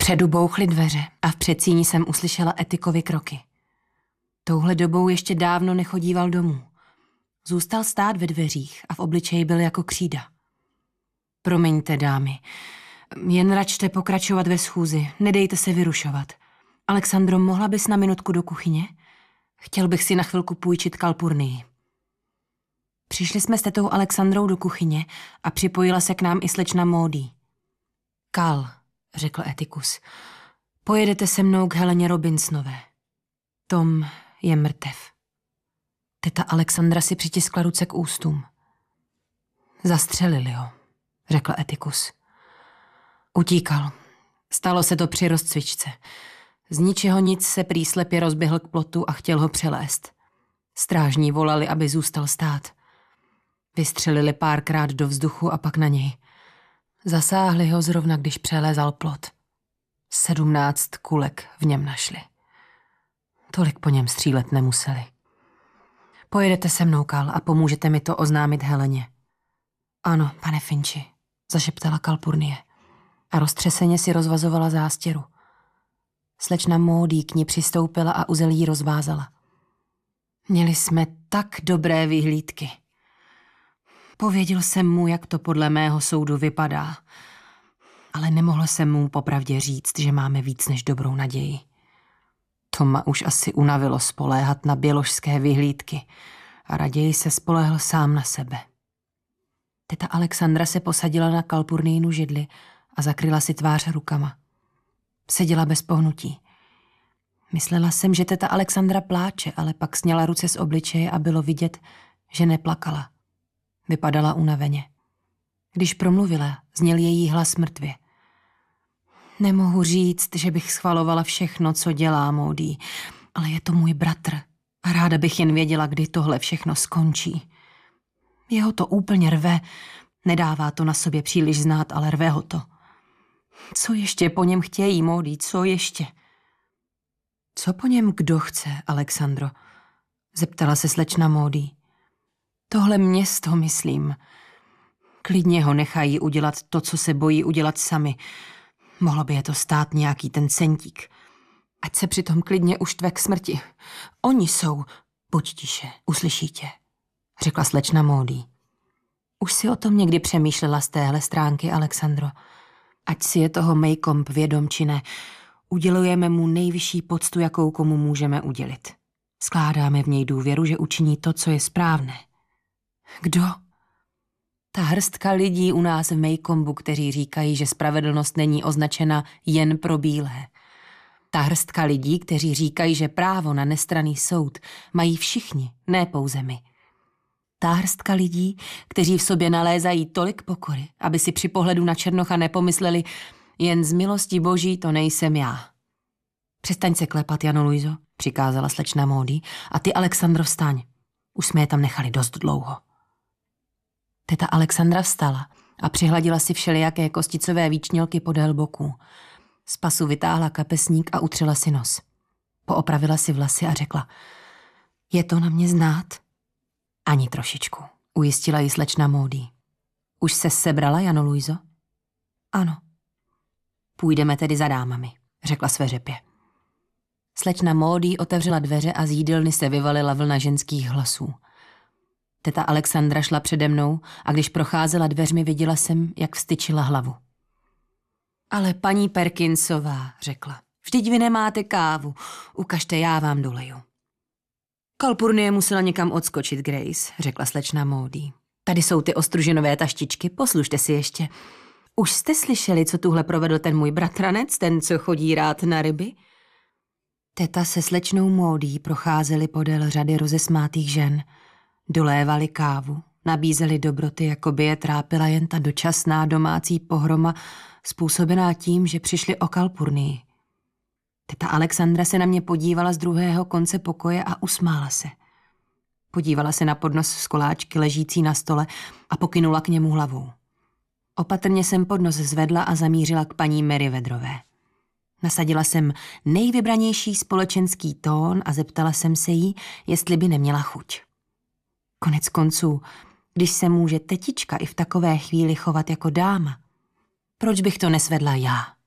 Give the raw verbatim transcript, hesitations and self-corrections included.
Vpředu bouchly dveře a v předsíni jsem uslyšela Etikovi kroky. Touhle dobou ještě dávno nechodíval domů. Zůstal stát ve dveřích a v obličeji byl jako křída. Promiňte, dámy, jen račte pokračovat ve schůzi, nedejte se vyrušovat. Alexandro, mohla bys na minutku do kuchyně? Chtěl bych si na chvilku půjčit kalpurnii. Přišli jsme s tetou Alexandrou do kuchyně a připojila se k nám i slečna Maudie. Kal, řekl Etikus, pojedete se mnou k Heleně Robinsonové. Tom je mrtev. Teta Alexandra si přitiskla ruce k ústům. Zastřelili ho, řekl Etikus. Utíkal. Stalo se to při rozcvičce. Z ničeho nic se prý slepě rozběhl k plotu a chtěl ho přelézt. Strážní volali, aby zůstal stát. Vystřelili párkrát do vzduchu a pak na něj. Zasáhli ho zrovna, když přelézal plot. Sedmnáct kulek v něm našli. Tolik po něm střílet nemuseli. Pojedete se mnou, Kal, a pomůžete mi to oznámit Heleně. Ano, pane Finchi, zašeptala Kalpurnie a roztřeseně si rozvazovala zástěru. Slečna Maudie k ní přistoupila a uzel jí rozvázala. Měli jsme tak dobré vyhlídky. Pověděl jsem mu, jak to podle mého soudu vypadá, ale nemohl jsem mu popravdě říct, že máme víc než dobrou naději. Toma už asi unavilo spoléhat na běložské vyhlídky a raději se spolehl sám na sebe. Teta Alexandra se posadila na Kalpurnijinu židli a zakryla si tvář rukama. Seděla bez pohnutí. Myslela jsem, že teta Alexandra pláče, ale pak sněla ruce z obličeje a bylo vidět, že neplakala. Vypadala unaveně. Když promluvila, zněl její hlas mrtvě. Nemohu říct, že bych schvalovala všechno, co dělá Maudie, ale je to můj bratr a ráda bych jen věděla, kdy tohle všechno skončí. Jeho to úplně rve, nedává to na sobě příliš znát, ale rve ho to. Co ještě po něm chtějí, Maudie, co ještě? Co po něm kdo chce, Alexandro? Zeptala se slečna Maudie. Tohle město, myslím. Klidně ho nechají udělat to, co se bojí udělat sami. Mohlo by je to stát nějaký ten centík. Ať se přitom klidně uštve k smrti. Oni jsou... Buď tiše, uslyší tě, řekla slečna Maudie. Už si o tom někdy přemýšlela z téhle stránky, Alexandro. Ať si je toho Maycomb vědom či ne, udělujeme mu nejvyšší poctu, jakou komu můžeme udělit. Skládáme v něj důvěru, že učiní to, co je správné. Kdo? Ta hrstka lidí u nás v Maycombu, kteří říkají, že spravedlnost není označena jen pro bílé. Ta hrstka lidí, kteří říkají, že právo na nestranný soud mají všichni, ne pouze my. Ta hrstka lidí, kteří v sobě nalézají tolik pokory, aby si při pohledu na Černocha nepomysleli, jen z milosti boží to nejsem já. Přestaň se klepat, Jano Luizo, přikázala slečna Maudie, a ty, Alexandro, vstaň. Už jsme je tam nechali dost dlouho. Teta Alexandra vstala a přihladila si všelijaké kosticové výčnělky podél boků. Z pasu vytáhla kapesník a utřela si nos. Poopravila si vlasy a řekla, je to na mě znát? Ani trošičku, ujistila ji slečna Maudie. Už se sebrala, Jano Luizo? Ano. Půjdeme tedy za dámami, řekla sveřepě. Slečna Maudie otevřela dveře a z jídelny se vyvalila vlna ženských hlasů. Teta Alexandra šla přede mnou a když procházela dveřmi, viděla jsem, jak vstyčila hlavu. Ale paní Perkinsová, řekla, vždyť vy nemáte kávu, ukažte, já vám doleju. Kalpurnie musela někam odskočit, Grace, řekla slečna Maudie. Tady jsou ty ostruženové taštičky, poslušte si ještě. Už jste slyšeli, co tuhle provedl ten můj bratranec, ten, co chodí rád na ryby? Teta se slečnou Maudie procházeli podél řady rozesmátých žen. Dolévali kávu, nabízeli dobroty, jako by je trápila jen ta dočasná domácí pohroma, způsobená tím, že přišli o Kalpurnii. Teta Alexandra se na mě podívala z druhého konce pokoje a usmála se. Podívala se na podnos z koláčky ležící na stole a pokynula k němu hlavou. Opatrně jsem podnos zvedla a zamířila k paní Merryweatherové. Nasadila jsem nejvybranější společenský tón a zeptala jsem se jí, jestli by neměla chuť. Konec konců, když se může tetička i v takové chvíli chovat jako dáma, proč bych to nesvedla já?